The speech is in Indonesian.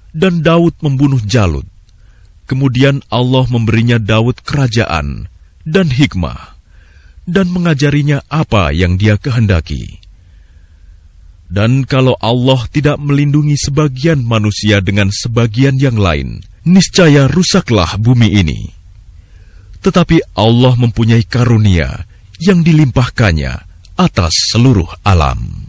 dan Daud membunuh Jalut. Kemudian Allah memberinya Daud kerajaan dan hikmah, dan mengajarinya apa yang Dia kehendaki. Dan kalau Allah tidak melindungi sebagian manusia dengan sebagian yang lain, niscaya rusaklah bumi ini. Tetapi Allah mempunyai karunia yang dilimpahkannya atas seluruh alam.